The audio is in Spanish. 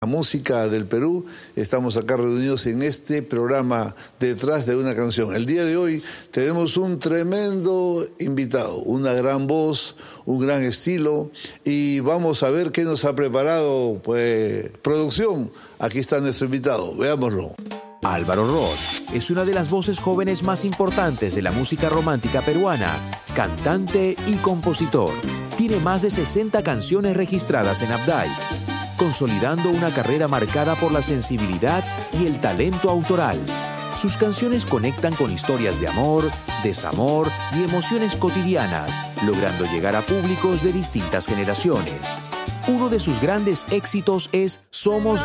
La música del Perú, estamos acá reunidos en este programa Detrás de una canción. El día de hoy tenemos un tremendo invitado, una gran voz, un gran estilo, y vamos a ver qué nos ha preparado, pues, producción. Aquí está nuestro invitado, veámoslo. Álvaro Roth es una de las voces jóvenes más importantes de la música romántica peruana, cantante y compositor. Tiene más de 60 canciones registradas en Abday, consolidando una carrera marcada por la sensibilidad y el talento autoral. Sus canciones conectan con historias de amor, desamor y emociones cotidianas, logrando llegar a públicos de distintas generaciones. Uno de sus grandes éxitos es Somos